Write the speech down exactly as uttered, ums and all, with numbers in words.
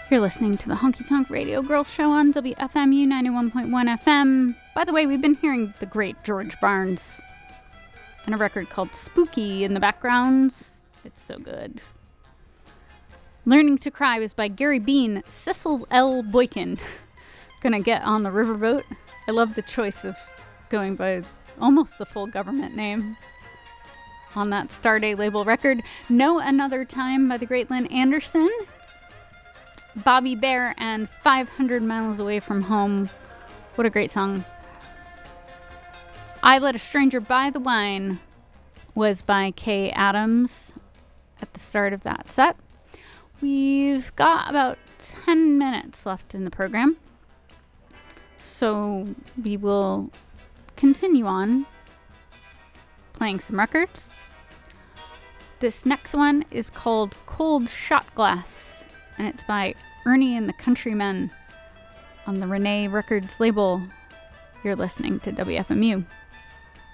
You're listening to the Honky Tonk Radio Girl Show on W F M U ninety-one point one F M. By the way, we've been hearing the great George Barnes and a record called Spooky in the background. It's so good. Learning to Cry was by Gary Bean, Cecil L. Boykin. Gonna Get on the Riverboat. I love the choice of going by almost the full government name on that Starday label record. Know Another Time by the great Lynn Anderson. Bobby Bear and five hundred miles Away from Home. What a great song. I Let a Stranger Buy the Wine was by Kay Adams at the start of that set. We've got about ten minutes left in the program, so we will continue on playing some records. This next one is called Cold Shot Glass, and it's by Ernie and the Countrymen on the Renee Records label. You're listening to W F M U.